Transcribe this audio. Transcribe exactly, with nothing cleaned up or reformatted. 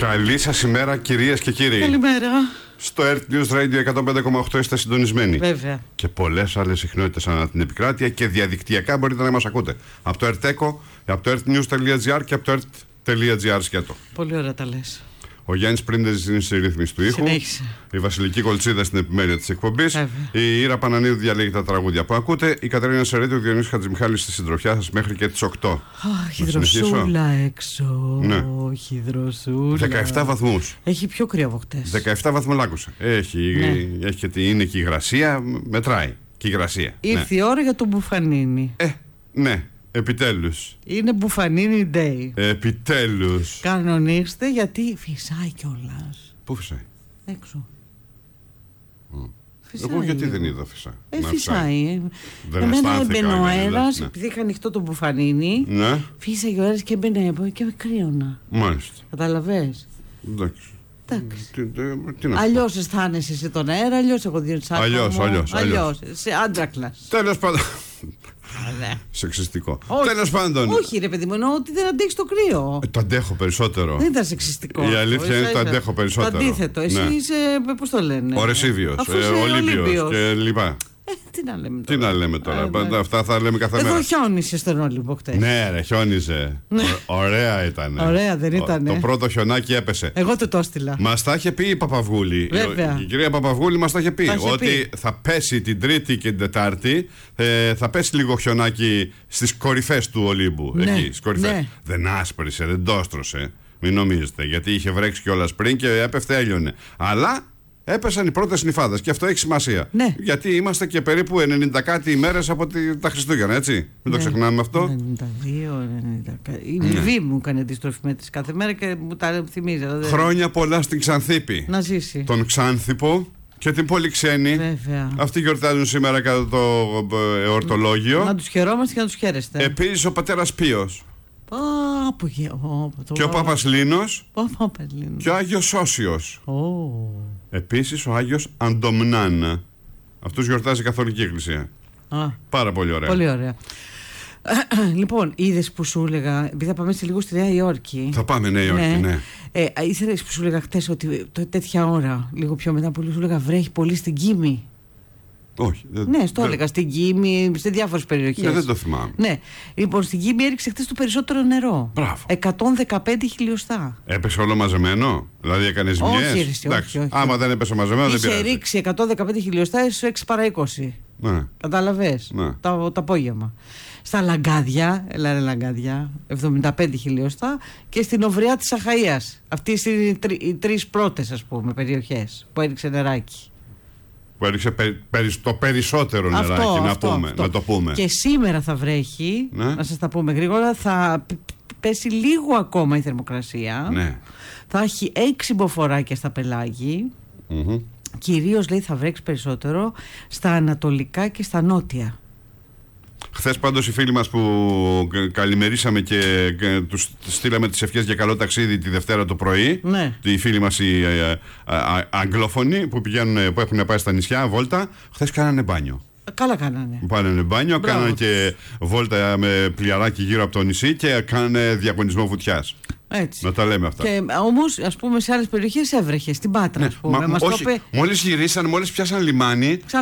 Καλή σας ημέρα, κυρίες και κύριοι. Καλημέρα. Στο Earth News Radio εκατόν πέντε κόμμα οκτώ είστε συντονισμένοι. Βέβαια. Και πολλές άλλες συχνότητες ανά την επικράτεια και διαδικτυακά μπορείτε να μας ακούτε. Από το Earth Echo, από το earthnews.gr και από το earth.gr σκέτο. Πολύ ωραία τα λες. Ο Γιάννης Πρίντεζης είναι στη ρύθμιση του ήχου. Συνέχισε. Η Βασιλική Κολτσίδα στην επιμέλεια της εκπομπής. Βέβαια. Η Ήρα Πανανίδου διαλέγει τα τραγούδια που ακούτε. Η Κατερίνα Σερέτου, ο Διονύσης Χατζημιχάλης στη συντροφιά σας μέχρι και τις οκτώ. Αχ, χιδροσούλα έξω. Ναι. Χιδροσούλα. δεκαεπτά βαθμούς. Έχει πιο κρύο από χτες. δεκαεπτά βαθμολάκουσα. Έχει, Ναι. έχει και, είναι και η υγρασία, μετράει. Και η υγρασία. Ήρθε Ναι. η ώρα για το μπουφανίνι. Ε, ναι, επιτέλους. Είναι μπουφανίνι day. Επιτέλους. Κανονίστε γιατί φυσάει κιόλας. Πού φυσάει? Έξω. Εγώ γιατί λίγο. δεν είδα φυσάει. Ε, να φυσάει. Ε. Δεν Εμένα αισθάνθηκα, έμπαινε ο είναι, αέρας, ναι. επειδή είχα ανοιχτό το μπουφανίνι. Ναι, Φύσαγε ο αέρας και έμπαινε και με κρύωνα. μάλιστα. Καταλαβες. Εντάξει. Εντάξει. Τι, τι, τι να σου πω. Αλλιώς αισθάνεσαι εσύ τον αέρα, αλλιώς εγώ διότι Αλλιώς, αλλιώς, αλλιώς. Σε άντρακλας. Τέλος πάντων. Ναι. Σεξιστικό. Όχι. Τέλος πάντων. Όχι, ρε παιδί μου, εννοώ ότι δεν αντέχεις το κρύο. Ε, Το αντέχω περισσότερο. Δεν ήταν σεξιστικό. Η αυτό, αλήθεια είναι ίσα το ίσα. αντέχω περισσότερο. Το αντίθετο. Εσύ Ναι. είσαι, πώς το λένε. Ο Ρεσίβιος, Αφού ε, είσαι ο Ολύμπιος Ολύμπιος. και λοιπά. Ε, τι να λέμε Τι τώρα. να λέμε τώρα. Ε, Πάντα ναι. αυτά θα λέμε κάθε Εδώ μέρα. χιόνισε στον Όλυμπο χτες. Ναι, ρε, χιόνιζε. Ω- Ωραία ήταν. Ωραία, δεν ήτανε. Το πρώτο χιονάκι έπεσε. Εγώ του το έστειλα. Μας τα είχε πει η Παπαυγούλη. Βέβαια. Η, η κυρία Παπαυγούλη μας τα είχε πει. Τα είχε ότι πει. θα πέσει την Τρίτη και την Τετάρτη, ε, θα πέσει λίγο χιονάκι στις κορυφές του Ολύμπου. Ναι, Εκεί, στις κορυφές. ναι. Δεν άσπρισε, δεν τόστρωσε. Μην νομίζετε. Γιατί είχε βρέξει κιόλας πριν και έπεφτε, έλειωνε. Αλλά έπεσαν οι πρώτες νυφάδες και αυτό έχει σημασία. Ναι. Γιατί είμαστε και περίπου ενενήντα κάτι ημέρες από τη- τα Χριστούγεννα, έτσι. Μην το Ναι. ξεχνάμε αυτό. ενενήντα δύο, ενενήντα. Η Λιβύη μου έκανε αντιστροφή μέτρηση κάθε μέρα και μου τα θυμίζει. δηλαδή. Χρόνια πολλά στην Ξανθήπη. Να ζήσει. Τον Ξάνθηπο και την Πολυξένη. Βέβαια. Αυτοί γιορτάζουν σήμερα κατά το ε, εορτολόγιο. Να τους χαιρόμαστε και να τους χαίρεστε. Επίσης ο πατέρας Πίος Α, που γε- ω, το και ο βάβα. Πάπας Λίνος Ω, Παπαλίνο. και ο Άγιος Σώσιος. Ω. Επίσης ο Άγιος Αντομνάν. Αυτούς γιορτάζει η Καθολική Εκκλησία. Α, Πάρα πολύ ωραία. πολύ ωραία. Λοιπόν, είδες που σου έλεγα, επειδή θα πάμε σε λίγο στη Νέα Υόρκη. Θα πάμε Νέα Υόρκη, ναι. Ε, ήθελες που σου έλεγα χτες ότι το, τέτοια ώρα, λίγο πιο μετά, πολύ σου έλεγα βρέχει πολύ στην Κίμη. Όχι. δεν- Ναι, στο δεν- έλεγα στην Κίμη, σε διάφορες περιοχές. Ναι, δεν το θυμάμαι. Ναι, λοιπόν, στην Κίμη έριξε χτες το περισσότερο νερό. Μπράβο. εκατόν δεκαπέντε χιλιοστά. Έπεσε όλο μαζεμένο. Δηλαδή έκανε ζημιές. Όχι, ρε, εσύ, όχι, Εντάξει, όχι. άμα δεν έπεσε μαζεμένο δεν Είχε πειράζει. ρίξει εκατόν δεκαπέντε χιλιοστά στους έξι παρά είκοσι. Ναι. Κατάλαβες, Ναι. τα, το απόγευμα. Στα Λαγκάδια, έλα ρε Λαγκάδια, εβδομήντα πέντε χιλιοστά και στην Οβριά της Αχαΐας. Αυτές είναι οι, τρι, οι τρεις πρώτες, ας πούμε, περιοχές που έριξε νεράκι. Που έριξε περι- περι- το περισσότερο Αυτό, νεράκι, να, αυτό, πούμε, αυτό. να το πούμε. Και σήμερα θα βρέχει, Ναι. να σας τα πούμε γρήγορα, θα π- π- πέσει λίγο ακόμα η θερμοκρασία. Ναι. Θα έχει έξι μποφοράκια στα πελάγη. Μμμ. Κυρίως λέει θα βρέξει περισσότερο στα ανατολικά και στα νότια. Χθες πάντως οι φίλοι μας που κα- καλημερίσαμε και και τους στείλαμε τις ευχές για καλό ταξίδι τη Δευτέρα το πρωί. Ναι. Οι φίλοι μας οι ε, ε, α- αγγλόφωνοι που, πηγαίνουν, που έχουν πάει στα νησιά βόλτα, χθες κάνανε μπάνιο. Καλά κάνανε. Πάνε μπάνιο, Μπράβο κάνανε τους. και βόλτα με πλιαράκι γύρω από το νησί και κάνανε διαγωνισμό βουτιάς. Έτσι. Να τα λέμε αυτά. Και όμως, ας πούμε, σε άλλες περιοχές έβρεχε. Στην Πάτρα, ας πούμε. Μα- Μας το όχι, είπε. μόλις γυρίσαν, μόλις πιάσαν λιμάνι,